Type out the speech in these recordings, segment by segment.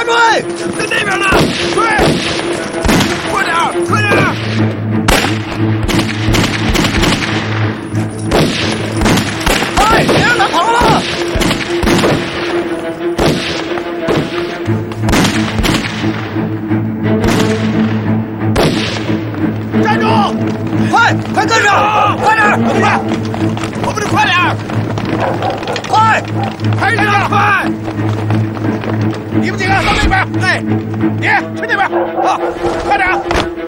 追！ 在那边呢，追！快点，快点！ 哎，别让他跑了！ 站住！ 快跟上！快点！ 我们得快点！ 快！ 还是快！你们几个到那边，哎，你去那边，好，快点！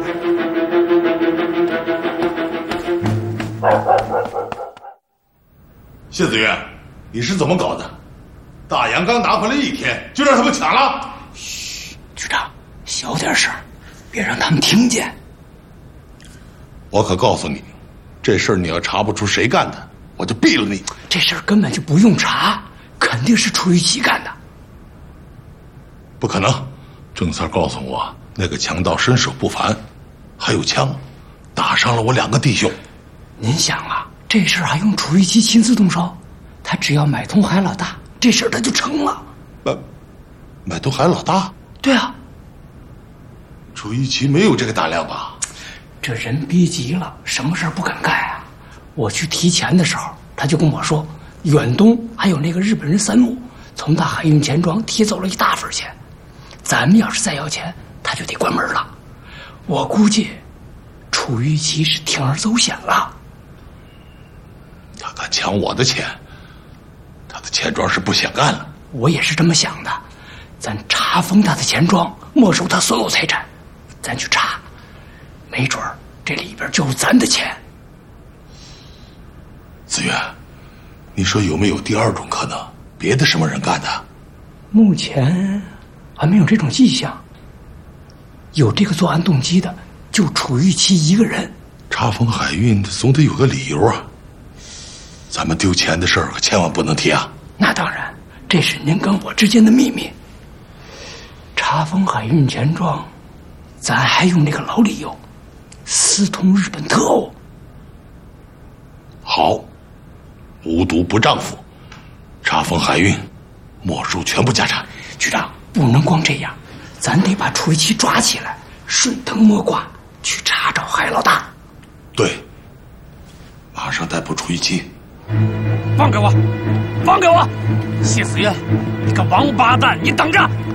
谢子元，你是怎么搞的？大洋刚拿回来1天，就让他们抢了？ 嘘，局长，小点声，别让他们听见。 我可告诉你，这事儿你要查不出谁干的，我就毙了你！ 这事儿根本就不用查，肯定是楚玉琪干的。 不可能，郑三告诉我，那个强盗身手不凡，还有枪，打伤了我2个弟兄。 您想啊，这事儿还用楚玉琪亲自动手？他只要买通海老大，这事儿他就成了。 买通海老大？ 对啊， 楚玉琪没有这个胆量吧？ 这人逼急了，什么事儿不敢干啊？我去提钱的时候，他就跟我说，远东还有那个日本人三木从他海运钱庄提走了一大份钱，咱们要是再要钱，他就得关门了。我估计楚玉琪是铤而走险了。 他敢抢我的钱，他的钱庄是不想干了。 我也是这么想的，咱查封他的钱庄，没收他所有财产，咱去查，没准儿这里边就有咱的钱。 子元，你说有没有第2种可能，别的什么人干的？ 目前还没有这种迹象。有这个作案动机的，就楚玉琪一个人。 查封海运总得有个理由啊。咱们丢钱的事儿可千万不能提啊。 那当然，这是您跟我之间的秘密。查封海运钱庄，咱还用那个老理由，私通日本特务。 好，无毒不丈夫，查封海运，没收全部家产。 局长，不能光这样，咱得把楚玉琪抓起来，顺藤摸瓜去查找海老大。 对，马上逮捕楚玉琪。 放开我！放开我！谢子元，你个王八蛋，你等着！